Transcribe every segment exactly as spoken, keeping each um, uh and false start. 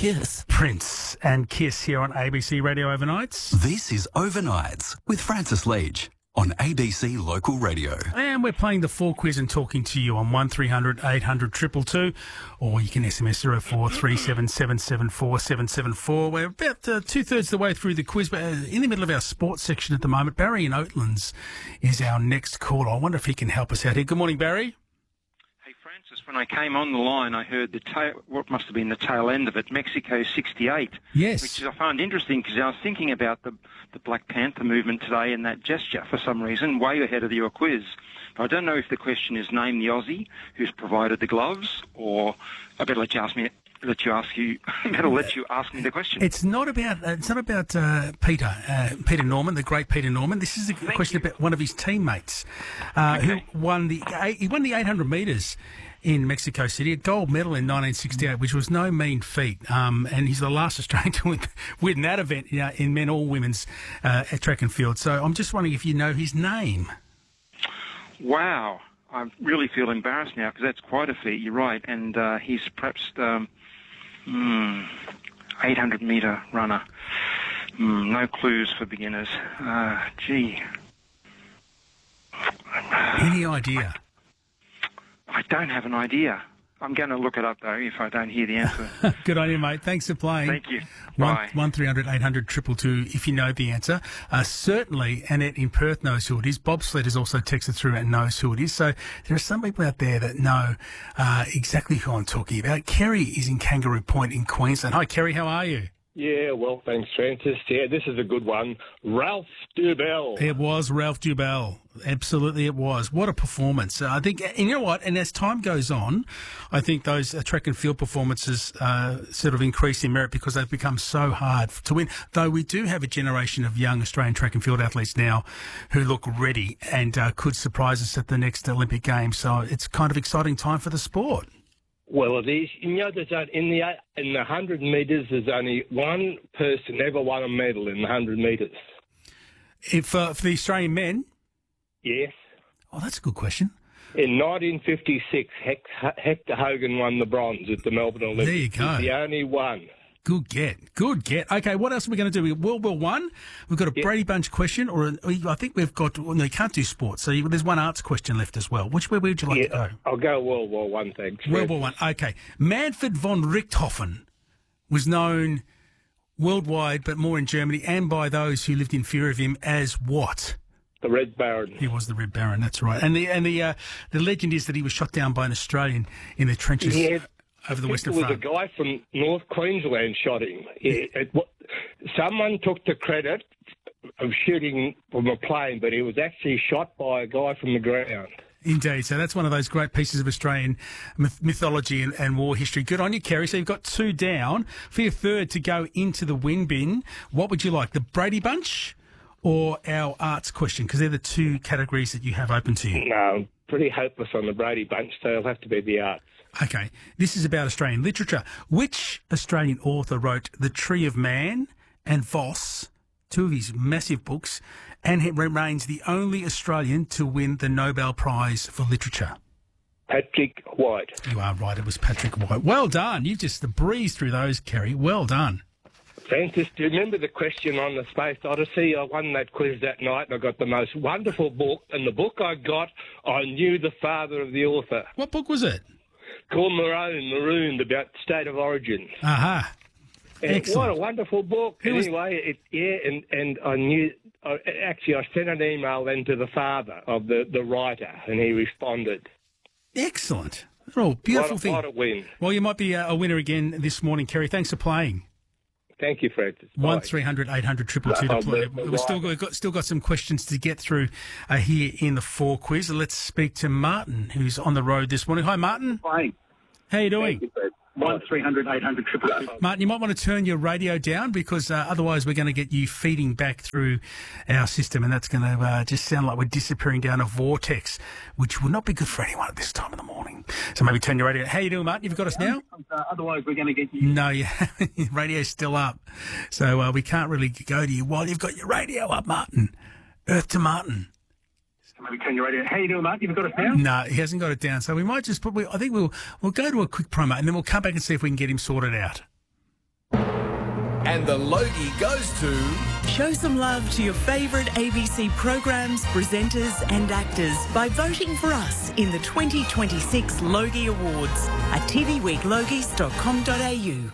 Kiss. Prince and Kiss here on A B C Radio Overnights. This is Overnights with Francis Leach on A B C Local Radio. And we're playing the four quiz and talking to you on one three hundred eight hundred two two two, or you can S M S zero four three seven seven seven four seven seven four. We're about uh, two-thirds of the way through the quiz, but uh, in the middle of our sports section at the moment. Barry in Oatlands is our next caller. I wonder if he can help us out here. Good morning, Barry. Hey, Francis, when I came on the line, I heard the tail, what must have been the tail end of it, Mexico sixty-eight. Yes. Which I find interesting because I was thinking about the, the Black Panther movement today and that gesture for some reason, way ahead of your quiz. But I don't know if the question is name the Aussie who's provided the gloves, or I better let you ask me. Let you ask you. better let you ask me the question. It's not about. Uh, it's not about uh, Peter. Uh, Peter Norman, the great Peter Norman. This is a Thank question you. about one of his teammates, uh, Okay. who won the. Eight, he won the eight hundred metres in Mexico City, a gold medal in nineteen sixty-eight, which was no mean feat. Um, and he's the last Australian to win, win that event, you know, in men or women's uh, at track and field. So I'm just wondering if you know his name. Wow, I really feel embarrassed now because that's quite a feat. You're right, and uh, he's perhaps um, mm, eight hundred metre runner. Mm, no clues for beginners. Uh, gee, Any idea? I don't have an idea. I'm going to look it up though if I don't hear the answer. Good on you, mate. Thanks for playing. Thank you. One, Bye. one three hundred eight hundred two two two if you know the answer. Uh, certainly, Annette in Perth knows who it is. Bob Sled has also texted through and knows who it is. So there are some people out there that know uh, exactly who I'm talking about. Kerry is in Kangaroo Point in Queensland. Hi, Kerry. How are you? Yeah, well, thanks, Francis. Yeah, this is a good one. Ralph Dubell. It was Ralph Dubell. Absolutely, it was. What a performance. Uh, I think, and you know what? And as time goes on, I think those uh, track and field performances uh, sort of increase in merit because they've become so hard to win. Though we do have a generation of young Australian track and field athletes now who look ready and uh, could surprise us at the next Olympic Games. So it's kind of exciting time for the sport. Well, it is. You know, there's a, in the in the one hundred metres, there's only one person ever won a medal in the one hundred metres. If uh, for the Australian men, Yes. oh, that's a good question. In nineteen fifty-six, Hec- Hector Hogan won the bronze at the Melbourne Olympics. There you go. He's the only one. Good get. Good get. Okay, what else are we going to do? We World War One. We've got a Yep. Brady Bunch question, or a, I think we've got. Well, no, you can't do sports, so you, there's one arts question left as well. Which way would you like Yeah, to go? I'll go World War One, thanks. World War One. Okay. Manfred von Richthofen was known worldwide, but more in Germany, and by those who lived in fear of him as what? The Red Baron. He was the Red Baron. That's right. And the and the uh, the legend is that he was shot down by an Australian in the trenches Yeah, over the I Western think it was Front. a guy from North Queensland shot him. It, it, wa- someone took the credit of shooting from a plane, but he was actually shot by a guy from the ground. Indeed. So that's one of those great pieces of Australian myth- mythology and, and war history. Good on you, Kerry. So you've got two down. For your third to go into the win bin, what would you like? The Brady Bunch or our arts question? Because they're the two categories that you have open to you. No, I'm pretty hopeless on the Brady Bunch, so it'll have to be the arts. Okay. This is about Australian literature. Which Australian author wrote The Tree of Man and Voss, two of his massive books, and he remains the only Australian to win the Nobel Prize for Literature? Patrick White. You are right. It was Patrick White. Well done. You've just breezed through those, Kerry. Well done. Francis, do you remember the question on the Space Odyssey? I won that quiz that night and I got the most wonderful book. And the book I got, I knew the father of the author. What book was it? Called Maroon, Marooned, about State of Origin. Aha. And Excellent. what a wonderful book. Who was- Anyway, it, yeah, and, and I knew... I, actually, I sent an email then to the father of the, the writer, and he responded. Excellent. Oh, beautiful what a, thing. What a win. Well, you might be a, a winner again this morning, Kerry. Thanks for playing. Thank you, Francis. One Bye. three hundred eight hundred two two two to Oh, play. the- the We've still got, got still got some questions to get through uh, here in the four quiz. Let's speak to Martin, who's on the road this morning. Hi, Martin. Fine. How you doing? One three hundred eight hundred triple two. Martin, you might want to turn your radio down because uh, otherwise we're going to get you feeding back through our system, and that's going to uh, just sound like we're disappearing down a vortex, which will not be good for anyone at this time of the morning. So maybe turn your radio. How you doing, Martin? You've got us now? Uh, otherwise, we're going to get you. No, your radio's still up, so uh, we can't really go to you while you've got your radio up, Martin. Earth to Martin. Maybe turn your radio. How you doing, Mark? You've got us now? No, he hasn't got it down. So we might just put, we, I think we'll we'll go to a quick promo and then we'll come back and see if we can get him sorted out. And the Logie goes to... Show some love to your favourite A B C programs, presenters and actors by voting for us in the twenty twenty-six Logie Awards at t v week logies dot com dot a u.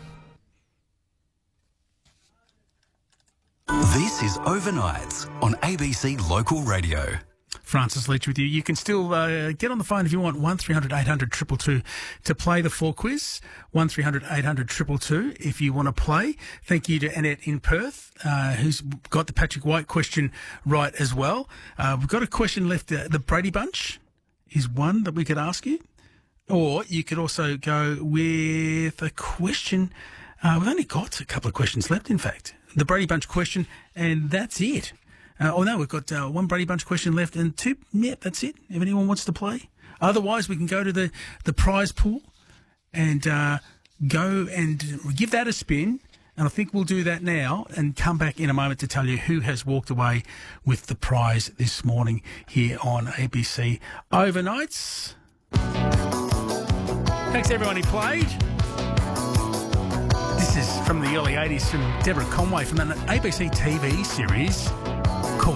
This is Overnights on A B C Local Radio. Francis Leach with you. You can still uh, get on the phone if you want, one three hundred eight hundred two two two to play the four quiz, one three hundred eight hundred two two two if you want to play. Thank you to Annette in Perth, uh, who's got the Patrick White question right as well. Uh, we've got a question left. Uh, the Brady Bunch is one that we could ask you. Or you could also go with a question. Uh, we've only got a couple of questions left, in fact. The Brady Bunch question, and that's it. Uh, oh, no, we've got uh, one Brady Bunch question left and two. Yeah, that's it. If anyone wants to play. Otherwise, we can go to the, the prize pool and uh, go and give that a spin. And I think we'll do that now and come back in a moment to tell you who has walked away with the prize this morning here on A B C Overnights. Thanks, everyone who played. This is from the early eighties from Deborah Conway from an A B C T V series.